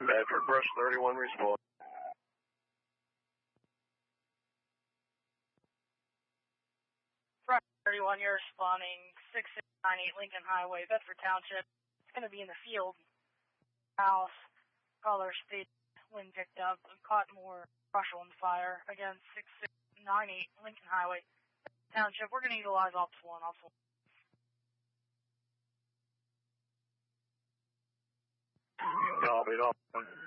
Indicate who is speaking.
Speaker 1: Bedford Brush 31 respond.
Speaker 2: Brush 31, you're responding 6698 Lincoln Highway, Bedford Township. It's going to be in the field. House, color, speed, wind picked up, caught more brush on fire. Again, 6698 Lincoln Highway, Bedford Township. We're going to utilize Ops 1, Ops 1.
Speaker 1: Copy, Ops 1.